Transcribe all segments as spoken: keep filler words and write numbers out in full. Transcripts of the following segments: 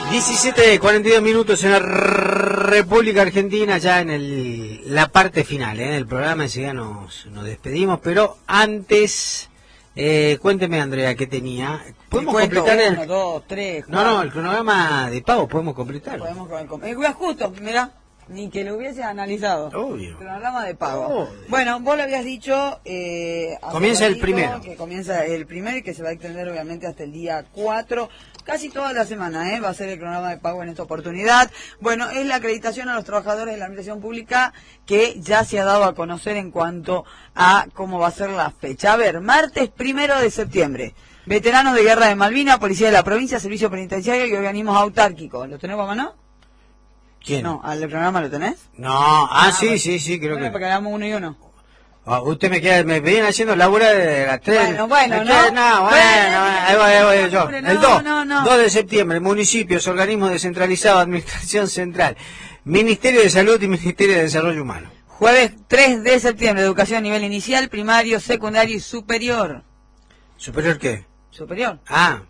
diecisiete cuarenta y dos minutos en la República Argentina, ya en el, la parte final ¿eh? del programa. Enseguida nos, nos despedimos, pero antes, eh, cuénteme, Andrea, ¿qué tenía? ¿Podemos completar el... uno, dos, tres, no, no, el cronograma de pago podemos completar. Podemos con el... Eh, justo, mirá, ni que lo hubiese analizado. Obvio. Cronograma de pago. Obvio. Bueno, vos lo habías dicho... Eh, comienza el primero. Que comienza el primero y que se va a extender obviamente hasta el día cuatro. Casi toda la semana, ¿eh? Va a ser el cronograma de pago en esta oportunidad. Bueno, es la acreditación a los trabajadores de la administración pública que ya se ha dado a conocer en cuanto a cómo va a ser la fecha. A ver, martes primero de septiembre. Veteranos de Guerra de Malvinas, Policía de la Provincia, Servicio Penitenciario y Organismos Autárquicos. ¿Lo tenemos a mano? ¿Quién? No, ¿al programa lo tenés? No, ah, ah sí, bueno. sí, sí, creo bueno, que... porque hagamos uno y uno. Oh, usted me queda, me viene haciendo labura de las tres. Bueno, bueno, ¿no? Queda, no, bueno, bueno, ahí voy, ahí voy yo. No, el dos, no, no. dos de septiembre, municipios, organismos descentralizados, administración central, Ministerio de Salud y Ministerio de Desarrollo Humano. Jueves tres de septiembre, educación a nivel inicial, primario, secundario y superior. ¿Superior qué? Superior. Ah,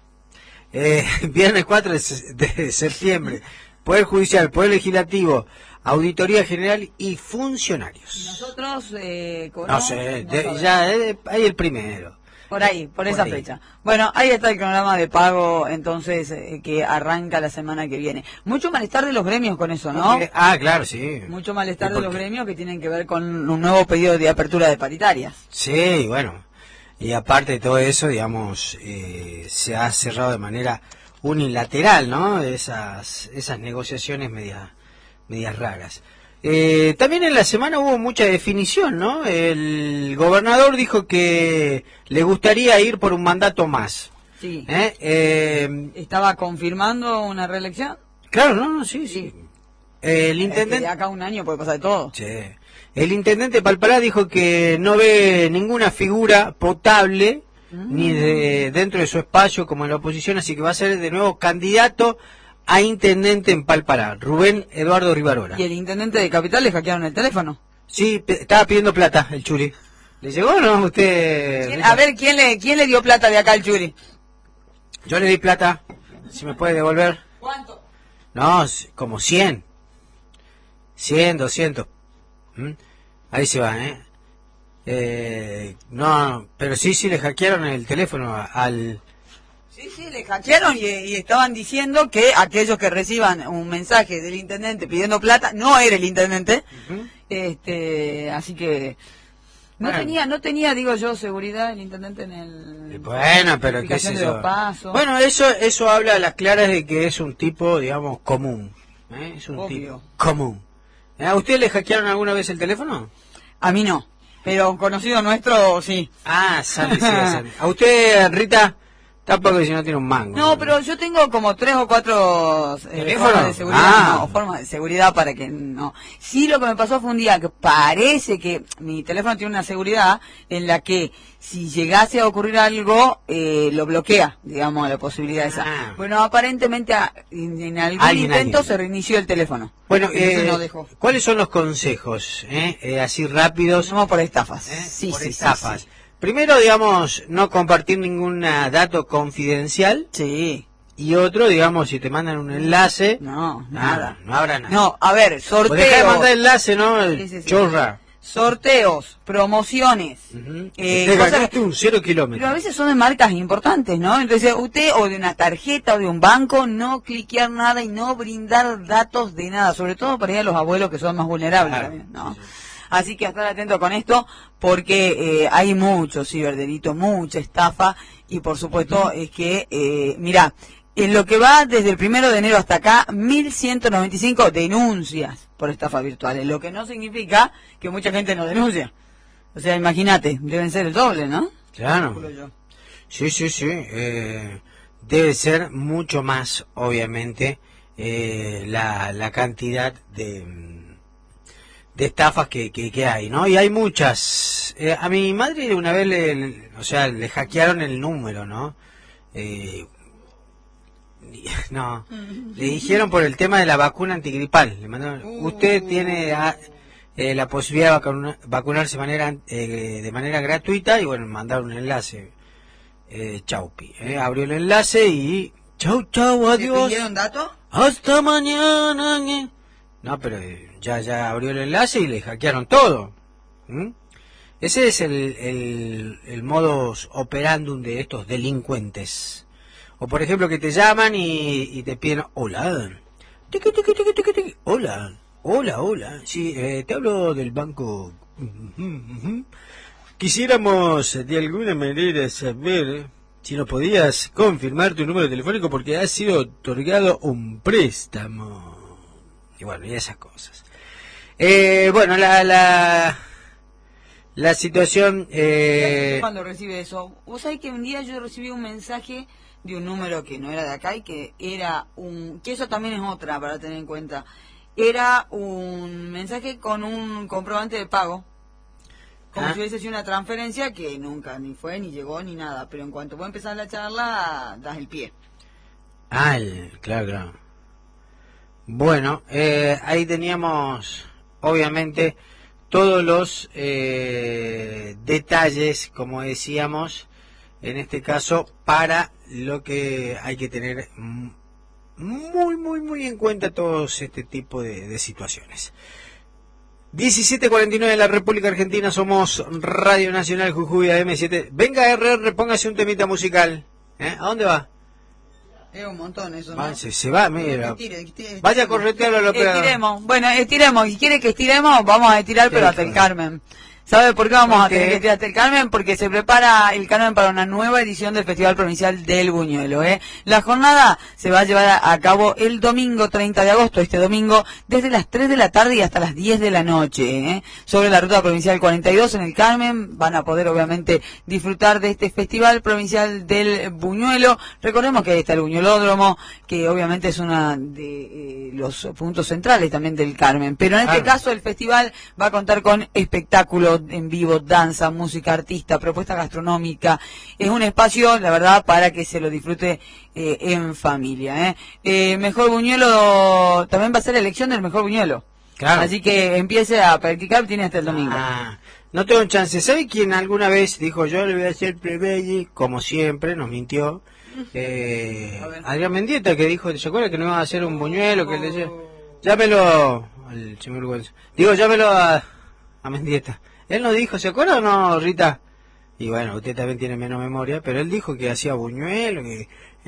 eh, viernes cuatro de septiembre, Poder Judicial, Poder Legislativo, Auditoría General y Funcionarios. Nosotros, eh, no sé, no de, ya eh, ahí el primero. Por ahí, por, por esa ahí. fecha. Bueno, ahí está el cronograma de pago, entonces, eh, que arranca la semana que viene. Mucho malestar de los gremios con eso, ¿no? Okay. Ah, claro, sí. Mucho malestar de los gremios que tienen que ver con un nuevo pedido de apertura de paritarias. Sí, bueno. Y aparte de todo eso, digamos, eh, se ha cerrado de manera unilateral, ¿no? Esas, esas negociaciones medias medias raras. Eh, también en la semana hubo mucha definición, ¿no? El gobernador dijo que le gustaría ir por un mandato más. Sí. ¿Eh? Eh, ¿Estaba confirmando una reelección? Claro, no, no, sí, sí. El intendente... Es que de acá a un año puede pasar de todo. Sí. El intendente Palpará dijo que no ve ninguna figura potable mm. ni de dentro de su espacio como en la oposición, así que va a ser de nuevo candidato a intendente en Palpará, Rubén Eduardo Rivarola. ¿Y el intendente de Capital le hackearon el teléfono? Sí, estaba pidiendo plata el Churi. ¿Le llegó o no usted? A ver, ¿quién le, quién le dio plata de acá al Churi? Yo le di plata, si me puede devolver. ¿Cuánto? No, como cien. cien, doscientos. ¿Mm? Ahí se va, ¿eh? ¿eh? No, pero sí, sí le hackearon el teléfono al... Sí, sí, le hackearon y, y estaban diciendo que aquellos que reciban un mensaje del intendente pidiendo plata, no era el intendente, uh-huh. este, así que no bueno. tenía, no tenía, digo yo, seguridad el intendente en el. Bueno, pero qué es eso. Bueno, eso, eso habla a las claras de que es un tipo, digamos, común, ¿eh? Es un Obvio. tipo común. ¿A usted le hackearon alguna vez el teléfono? A mí no, pero un conocido nuestro sí. Ah, sale, sale. ¿A usted, Rita? Tampoco si no tiene un mango. No, pero yo tengo como tres o cuatro eh, formas de seguridad, ah. no, formas de seguridad para que no. Sí, lo que me pasó fue un día que parece que mi teléfono tiene una seguridad en la que si llegase a ocurrir algo, eh, lo bloquea, digamos, la posibilidad esa. Ah. Bueno, aparentemente a, en, en algún ¿Alguien, intento alguien? se reinició el teléfono. Bueno, eh, no dejó. ¿cuáles son los consejos? Eh? Eh, así rápidos. No, por estafas. ¿Eh? Sí, por sí, estafas. Sí, sí. Primero, digamos, no compartir ningún dato confidencial. Sí. Y otro, digamos, si te mandan un enlace... No, nada. No, no habrá nada. No, a ver, sorteos... Deja de mandar enlace, ¿no? Sí, sí, sí. Chorra. Sorteos, promociones... Uh-huh. eh, te cosas ganaste un cero kilómetro. Pero a veces son de marcas importantes, ¿no? Entonces, usted, o de una tarjeta, o de un banco, no cliquear nada y no brindar datos de nada. Sobre todo para ir a los abuelos que son más vulnerables Claro. también, ¿no? Sí, sí. Así que estar atento con esto, porque eh, hay mucho ciberdelito, mucha estafa, y por supuesto es que, eh, mirá, en lo que va desde el primero de enero hasta acá, mil ciento noventa y cinco denuncias por estafas virtuales, lo que no significa que mucha gente no denuncia. O sea, imagínate, deben ser el doble, ¿no? Claro. Sí, sí, sí. Eh, debe ser mucho más, obviamente, eh, la, la cantidad de... de estafas que, que, que hay, ¿no? Y hay muchas. Eh, a mi madre una vez le, le, o sea, le hackearon el número, ¿no? Eh, no, le dijeron por el tema de la vacuna antigripal. Le mandaron, usted tiene a, eh, la posibilidad de vacuna, vacunarse de manera, eh, de manera gratuita y bueno, mandaron un enlace. Eh, Chaupi, eh, abrió el enlace y Chau, chau, adiós. ¿Te pidieron dato? Hasta mañana. No, pero ya, ya abrió el enlace y le hackearon todo. ¿Mm? Ese es el, el, el modus operandum de estos delincuentes. O por ejemplo que te llaman y, y te piden, hola, tiqui, tiqui, tiqui, tiqui, tiqui. hola, hola, hola, sí, eh, te hablo del banco. Quisiéramos de alguna manera saber si nos podías confirmar tu número telefónico porque ha sido otorgado un préstamo. Y bueno, y esas cosas. Eh, bueno, la... la La situación... Eh... Cuando recibe eso, vos sabés que un día yo recibí un mensaje de un número que no era de acá y que era un... que eso también es otra para tener en cuenta. Era un mensaje con un comprobante de pago. Como ¿Ah? si hubiese sido una transferencia que nunca ni fue, ni llegó, ni nada. Pero en cuanto vos empezás la charla, das el pie. Ah, el, claro, claro. Bueno, eh, ahí teníamos, obviamente... todos los eh, detalles, como decíamos, en este caso, para lo que hay que tener muy, muy, muy en cuenta todos este tipo de, de situaciones. diecisiete cuarenta y nueve en la República Argentina, somos Radio Nacional Jujuy A M siete. Venga R R, póngase un temita musical. ¿Eh? ¿A dónde va? Es un montón eso, ¿no? Va, se, se va, mira. Estire, estire, Vaya a corretearlo al operador. Estiremos. Bueno, estiremos. Si quiere que estiremos, vamos a estirar, pero hasta el Carmen. ¿Sabe por qué vamos a tener que estirar hasta el Carmen? Porque se prepara el Carmen para una nueva edición del Festival Provincial del Buñuelo, ¿eh? La jornada se va a llevar a, a cabo el domingo treinta de agosto, este domingo, desde las tres de la tarde y hasta las diez de la noche, ¿eh? Sobre la ruta provincial cuarenta y dos en el Carmen van a poder obviamente disfrutar de este Festival Provincial del Buñuelo. Recordemos que ahí está el Buñuelódromo, que obviamente es uno de eh, los puntos centrales también del Carmen. Pero en este Claro. caso el festival va a contar con espectáculos en vivo, danza, música, artista, propuesta gastronómica. Es un espacio, la verdad, para que se lo disfrute eh, en familia. ¿eh? Eh, mejor buñuelo, también va a ser la elección del mejor buñuelo. Claro. Así que empiece a practicar, tiene hasta el domingo. Ah, no tengo chance. ¿Sabe quién alguna vez dijo yo le voy a hacer plebeyi? Como siempre, nos mintió. Eh, Adrián Mendieta, que dijo, ¿se acuerda que no iba a hacer un buñuelo? Que le decía, llámelo al sinvergüenza. Digo, llámelo a, a Mendieta. Él no dijo, ¿se acuerda o no, Rita? Y bueno, usted también tiene menos memoria, pero él dijo que hacía buñuelo, que...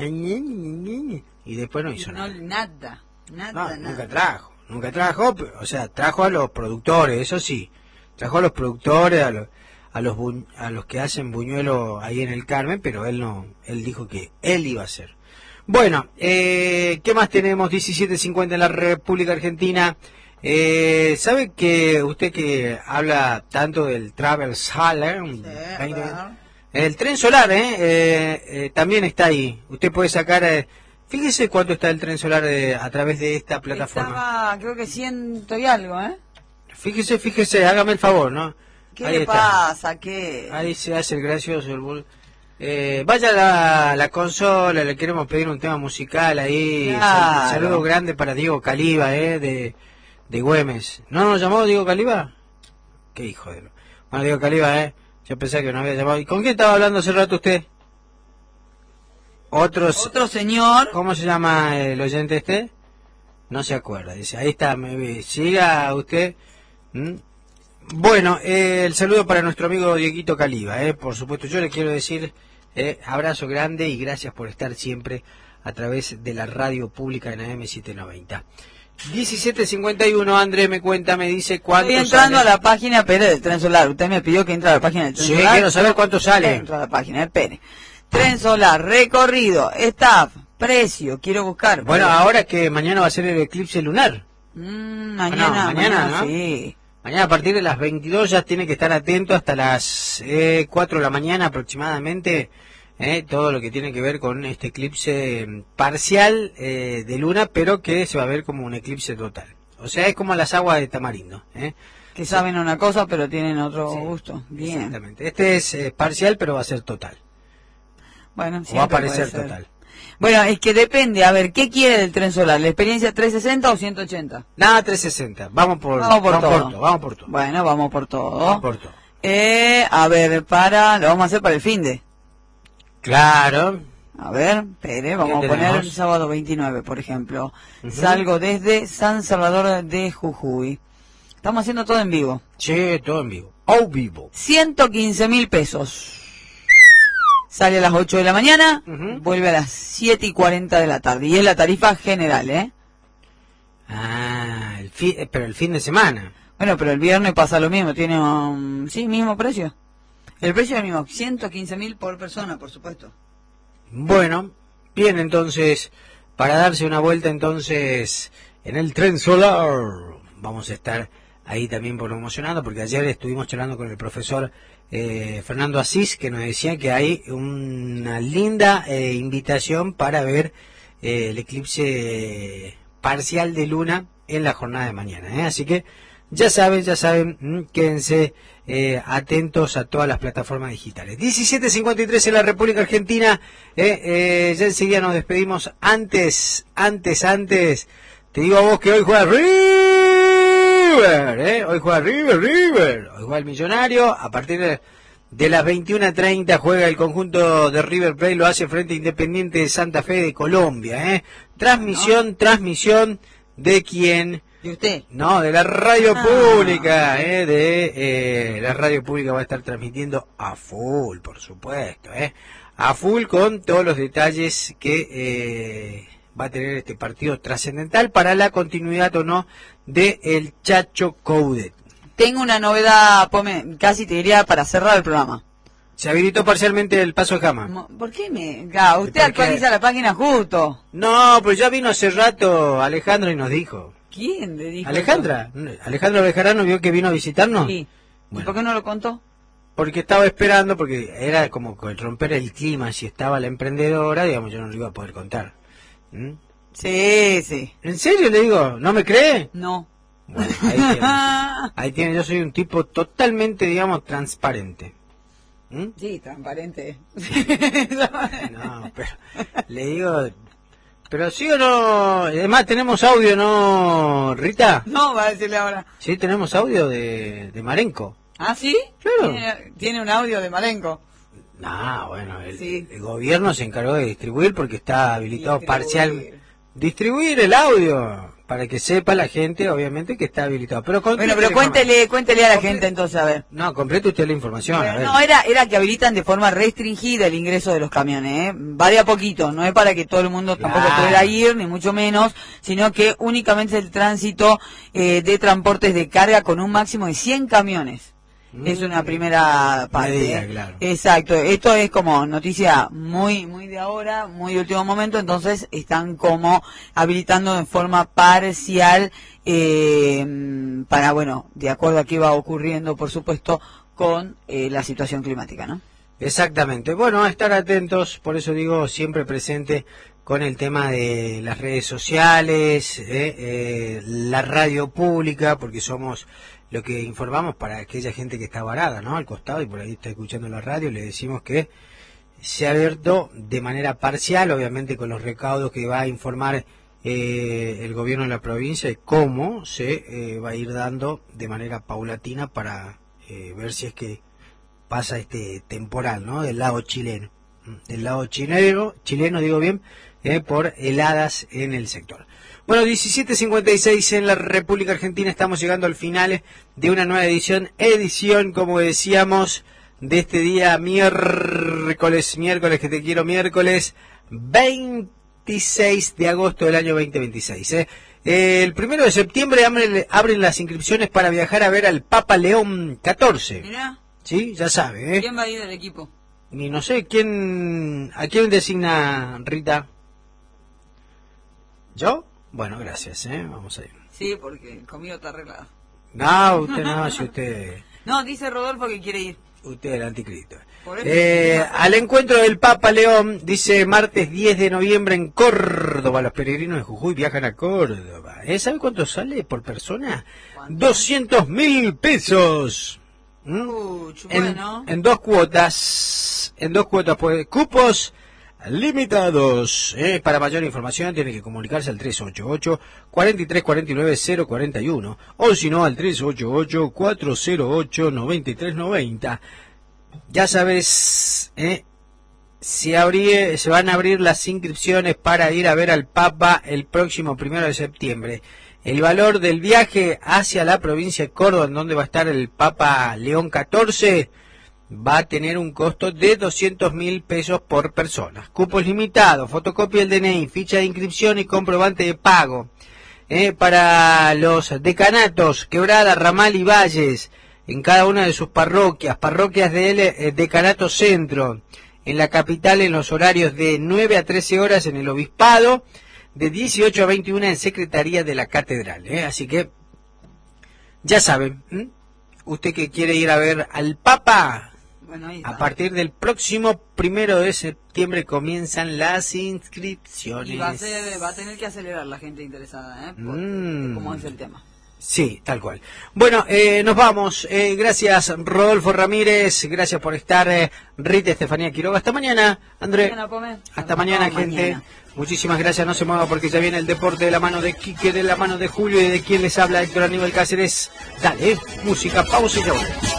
y después no hizo No, nada. nada, nada, No, nada. nunca trajo, nunca trajo, o sea, trajo a los productores, eso sí, trajo a los productores, a los, a los, bu- a los que hacen buñuelo ahí en el Carmen, pero él no, él dijo que él iba a hacer. Bueno, eh, ¿qué más tenemos? diecisiete cincuenta en la República Argentina. Eh, ¿Sabe que usted que habla tanto del Travel Saler, Sí, veinte, claro. el tren solar, ¿eh? Eh, eh, también está ahí? Usted puede sacar, eh, fíjese cuánto está el tren solar eh, a través de esta plataforma. Estaba, creo que ciento y algo, ¿eh? Fíjese, fíjese, hágame el favor, ¿no? ¿Qué Ahí le está. pasa? ¿Qué? Ahí se hace el gracioso, el bol- Eh, vaya a la, la consola, le queremos pedir un tema musical ahí. Claro. Sal- saludo grande para Diego Caliba, eh, de, de Güemes. ¿No nos llamó Diego Caliba? Qué hijo de... Bueno, Diego Caliba, eh. Yo pensé que no había llamado. ¿Y con quién estaba hablando hace rato usted? Otros... Otro señor. ¿Cómo se llama el oyente este? No se acuerda. Dice, ahí está, me, siga usted. ¿Mm? Bueno, eh, el saludo para nuestro amigo Dieguito Caliba, eh, por supuesto. Yo le quiero decir eh, abrazo grande y gracias por estar siempre a través de la radio pública en A M setecientos noventa. diecisiete cincuenta y uno, André me cuenta, me dice cuánto Estoy entrando sale. a la página, Pérez, del Tren Solar. Usted me pidió que entre a la página del Tren Sí, Solar. quiero saber cuánto sale. Entro a la página, espere. Tren Solar, recorrido, staff, precio, quiero buscar. Bueno, ahora que mañana va a ser el eclipse lunar. Mm, mañana, No, mañana, mañana, ¿no? sí. Mañana a partir de las veintidós ya tiene que estar atento hasta las eh, cuatro de la mañana aproximadamente, eh, todo lo que tiene que ver con este eclipse eh, parcial eh, de luna, pero que se va a ver como un eclipse total. O sea, es como las aguas de Tamarindo. ¿eh? Que saben una cosa, pero tienen otro Sí, gusto. Bien. Exactamente. Este es eh, parcial, pero va a ser total. Bueno, O va a siempre aparecer puede ser. total. Bueno, es que depende, a ver, ¿qué quiere del Tren Solar? ¿La experiencia trescientos sesenta o ciento ochenta? Nada, trescientos sesenta. Vamos por, Vamos por todo. todo. Vamos por todo. Bueno, vamos por todo. Vamos por todo. Eh, a ver, para, lo vamos a hacer para el fin de. Claro. A ver, espere, vamos a poner el sábado veintinueve, por ejemplo. Uh-huh. Salgo desde San Salvador de Jujuy. Estamos haciendo todo en vivo. Sí, todo en vivo. Au vivo. ciento quince mil pesos. Sale a las ocho de la mañana, uh-huh. vuelve a las siete y cuarenta de la tarde. Y es la tarifa general, ¿eh? Ah, el fi- pero el fin de semana. Bueno, pero el viernes pasa lo mismo, tiene un... sí, mismo precio. El precio es el mismo, ciento quince mil por persona, por supuesto. Bueno, bien, entonces, para darse una vuelta entonces en el tren solar, vamos a estar ahí también promocionando, porque ayer estuvimos charlando con el profesor eh, Fernando Asís, que nos decía que hay una linda eh, invitación para ver eh, el eclipse parcial de luna en la jornada de mañana, ¿eh? Así que ya saben, ya saben, mmm, quédense eh, atentos a todas las plataformas digitales. diecisiete cincuenta y tres en la República Argentina, eh, eh, ya enseguida nos despedimos. Antes, antes, antes, te digo a vos que hoy juega River, eh, hoy juega River, River, hoy juega el Millonario, a partir de, de las veintiuna treinta juega el conjunto de River Plate, lo hace frente a Independiente de Santa Fe de Colombia, eh. Transmisión, no. transmisión de quién... ¿De usted? No, de la radio ah. pública, eh, de eh, la radio pública va a estar transmitiendo a full, por supuesto, eh, a full con todos los detalles que eh, va a tener este partido trascendental para la continuidad o no de el Chacho Coudet. Tengo una novedad, Pome, casi te diría para cerrar el programa. Se habilitó parcialmente el paso de Jama. ¿Por qué me...? Ah, usted actualiza la página justo. No, pues ya vino hace rato Alejandro y nos dijo. ¿Quién le dijo? Alejandra. Eso? Alejandra Bejarano vio que vino a visitarnos. Sí. Bueno. ¿Y por qué no lo contó? Porque estaba esperando, porque era como romper el clima, si estaba la emprendedora, digamos, yo no lo iba a poder contar. ¿Mm? Sí, sí. ¿En serio le digo? ¿No me cree? No. Bueno, ahí tiene. Ahí tiene, yo soy un tipo totalmente, digamos, transparente. ¿Mm? Sí, transparente. No, pero le digo... Pero sí o no, además tenemos audio, ¿no, Rita? No, va a decirle ahora. Sí, tenemos audio de, de Marenco. ¿Ah, sí? Claro. ¿Tiene, tiene un audio de Marenco? No, bueno, el, sí. el gobierno se encargó de distribuir porque está habilitado parcial. Distribuir el audio, para que sepa la gente, obviamente, que está habilitado. Pero bueno, pero cuéntele, cuéntele a la gente entonces, a ver. No, complete usted la información, bueno, a ver. No, era, era que habilitan de forma restringida el ingreso de los camiones, ¿eh? Va de a poquito, no es para que todo el mundo claro. tampoco pueda ir, ni mucho menos, sino que únicamente el tránsito eh, de transportes de carga con un máximo de cien camiones. Es una primera parte. Medida, claro. Exacto. Esto es como noticia muy muy de ahora, muy de último momento, entonces están como habilitando de forma parcial eh, para, bueno, de acuerdo a qué va ocurriendo, por supuesto, con eh, la situación climática, ¿no? Exactamente. Bueno, a estar atentos, por eso digo, siempre presente con el tema de las redes sociales, eh, eh, la radio pública, porque somos... lo que informamos para aquella gente que está varada, ¿no? Al costado y por ahí está escuchando la radio, le decimos que se ha abierto de manera parcial, obviamente con los recaudos que va a informar eh, el gobierno de la provincia y cómo se eh, va a ir dando de manera paulatina para eh, ver si es que pasa este temporal, ¿no? Del lado chileno, del lado chileno, chileno digo bien, eh, por heladas en el sector. Bueno, diecisiete cincuenta y seis en la República Argentina, estamos llegando al final de una nueva edición, edición, como decíamos, de este día miércoles, miércoles que te quiero, miércoles veintiséis de agosto del año veinte veintiséis. ¿eh? El primero de septiembre abren, abren las inscripciones para viajar a ver al Papa León catorce. Mirá. Sí, ya sabe. ¿eh? ¿Quién va a ir del equipo? Ni no sé, ¿quién, ¿a quién designa Rita? ¿Yo? Bueno, gracias, ¿eh? Vamos a ir. Sí, porque conmigo está arreglado. No, usted no, si usted... No, dice Rodolfo que quiere ir. Usted es el anticristo. Eh, al encuentro del Papa León, dice martes diez de noviembre en Córdoba. Los peregrinos de Jujuy viajan a Córdoba. ¿Eh? ¿Sabe cuánto sale por persona? doscientos mil pesos. ¿Mm? Uh, en, bueno. en dos cuotas. En dos cuotas, pues, cupos limitados. ¿eh? Para mayor información tiene que comunicarse al tres ocho ocho, cuatro tres cuatro nueve, cero cuatro uno o si no al tres ocho ocho, cuatro cero ocho, nueve tres nueve cero. Ya sabes, ¿eh? se, abrí, se van a abrir las inscripciones para ir a ver al Papa el próximo primero de septiembre. El valor del viaje hacia la provincia de Córdoba, en donde va a estar el Papa León catorce, va a tener un costo de doscientos mil pesos por persona. Cupos limitados, fotocopia del D N I, ficha de inscripción y comprobante de pago. Eh, para los decanatos, Quebrada, Ramal y Valles, en cada una de sus parroquias, parroquias del eh, Decanato Centro, en la capital en los horarios de nueve a trece horas en el Obispado, de dieciocho a veintiuna en Secretaría de la Catedral. Eh. Así que, ya saben, ¿m? Usted que quiere ir a ver al Papa, bueno, a partir del próximo primero de septiembre comienzan las inscripciones. Y va a, ser, va a tener que acelerar la gente interesada, ¿eh? Por, mm. ¿Cómo es el tema? Sí, tal cual. Bueno, eh, nos vamos. Eh, gracias, Rodolfo Ramírez. Gracias por estar, eh, Rita Estefanía Quiroga. Hasta mañana, André. Mañana, Pome. Hasta mañana, gente. Mañana. Muchísimas gracias. No se mueva porque ya viene el deporte de la mano de Quique, de la mano de Julio y de quien les habla, Héctor Aníbal Cáceres. Dale, música, pausa y ya volvemos.